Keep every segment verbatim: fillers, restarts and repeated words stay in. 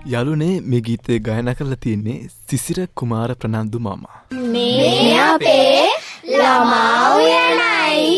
යාළුවනේ මේ ගීතය ගායනා කරලා තියෙන්නේ සිසිර කුමාර ප්‍රනාන්දු මාමා. මේ අපේ ළමා උයනයි.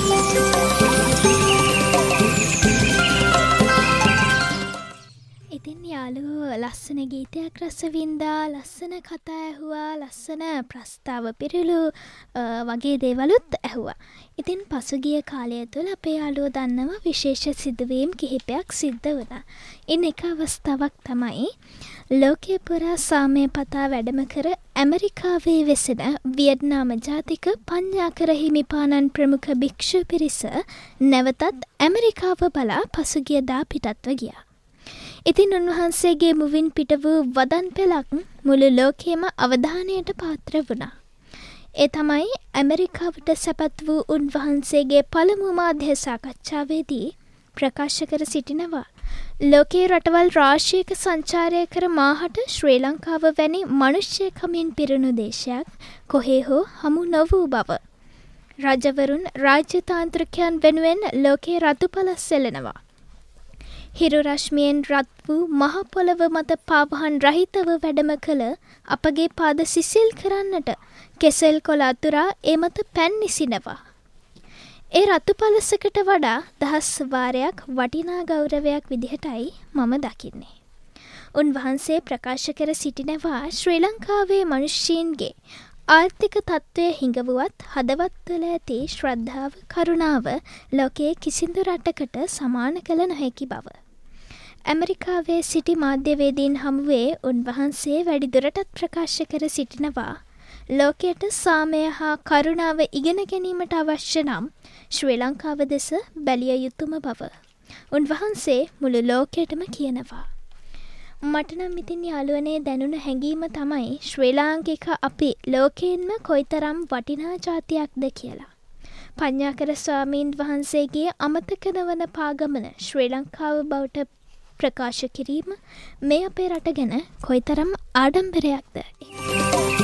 ඉතින් යාළුවෝ ලස්සන ගීතයක් රස වින්දා, ලස්සන කතා ඇහුවා, ලස්සන ප්‍රස්තාව පිරුළු වගේ දේවලුත් ඇහුවා. ඉතින් පසුගිය කාලය තුළ අපේ යාළුවෝ දන්නවා විශේෂ සිදුවීම් කිහිපයක් සිද්ධ වුණා. ඉන් එක අවස්ථාවක් තමයි ලෝකයේ පුරා සාමය පතා වැඩම කර ඇමරිකාවේ වෙසෙන වියට්නාම ජාතික පඤ්ඤාකර හිමිපාණන් ප්‍රමුඛ භික්ෂු පිරිස නැවතත් ඇමරිකාව බලා පසුගියදා පිටත්ව ගියා. ඉතින් උන්වහන්සේගේ මුවින් පිට වූ වදන් පෙළක් මුළු ලෝකයේම අවධානයට පාත්‍ර වුණා. ඒ තමයි ඇමරිකාවට සැපත් වූ උන්වහන්සේගේ පළමු මාධ්‍ය සාකච්ඡාවේදී ප්‍රකාශ කර සිටිනවා. ලෝකයේ රටවල් රාශියක සංචාරය කර මාහට ශ්‍රී ලංකාව වැනි මනුෂ්‍යකමින් පිරුණු දේශයක් කොහේ හෝ හමු නොවූ බව. රජවරුන් රාජ්‍යතාන්ත්‍රිකයන් වෙනුවෙන් ලෝකයේ රතුපලස් සෙලනවා. හිරු රශ්මියෙන් රත් වූ මහ පොළව මත පාවහන් රහිතව වැඩම කළ අපගේ පාද සිසිල් කරන්නට කෙසෙල් කොළ අතුරා ඒ මත පැන් නිසිනවා. ඒ රතු පලසකට වඩා දහස් වාරයක් වටිනා ගෞරවයක් විදිහටයි මම දකින්නේ. උන්වහන්සේ ප්‍රකාශ කර සිටිනවා ශ්‍රී ලංකාවේ මනුෂ්‍යයන්ගේ ආර්ථික තත්ත්වය හිඟවුවත් හදවත් තුළ ඇති ශ්‍රද්ධාව කරුණාව ලෝකයේ කිසිදු රටකට සමාන කළ නොහැකි බව. ඇමරිකාවේ සිටි මාධ්‍යවේදීන් හමුවේ උන්වහන්සේ වැඩිදුරටත් ප්‍රකාශ කර සිටිනවා ලෝකයට සාමය හා කරුණාව ඉගෙන ගැනීමට අවශ්‍ය නම් ශ්‍රී ලංකාව දෙස බැලිය යුතුම බව. උන්වහන්සේ මුළු ලෝකයටම කියනවා. මට නම් ඉතින් යාළුවනේ දැනුණ හැඟීම තමයි ශ්‍රී ලාංකික අපි ලෝකයෙන්ම කොයිතරම් වටිනා ජාතියක්ද කියලා. පඤ්ඤාකර ස්වාමීන් වහන්සේගේ අමතක නොවන පාගමන ශ්‍රී ලංකාව බවට ප්‍රකාශ කිරීම මේ අපේ රට ගැන කොයිතරම් ආඩම්බරයක්ද.